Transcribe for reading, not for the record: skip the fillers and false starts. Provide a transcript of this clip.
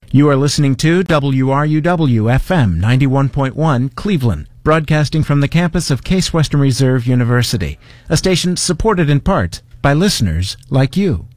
You are listening to WRUW-FM 91.1 Cleveland, broadcasting from the campus of Case Western Reserve University, a station supported in part by listeners like you.